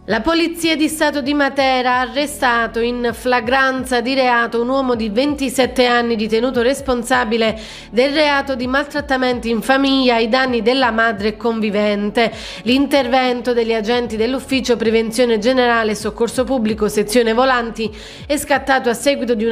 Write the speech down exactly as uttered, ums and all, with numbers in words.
La Polizia di Stato di Matera ha arrestato in flagranza di reato un uomo di ventisette anni ritenuto responsabile del reato di maltrattamenti in famiglia ai danni della madre convivente. L'intervento degli agenti dell'Ufficio Prevenzione Generale e Soccorso Pubblico, sezione Volanti, è scattato a seguito di una